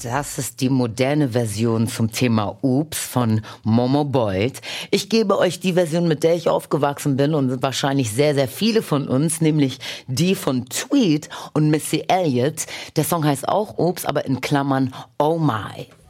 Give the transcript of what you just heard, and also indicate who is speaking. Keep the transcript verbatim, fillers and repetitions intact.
Speaker 1: Das ist die moderne Version zum Thema Oops von Momo Boyd. Ich gebe euch die Version, mit der ich aufgewachsen bin und wahrscheinlich sehr, sehr viele von uns, nämlich die von Tweet und Missy Elliott. Der Song heißt auch Oops, aber in Klammern Oh My.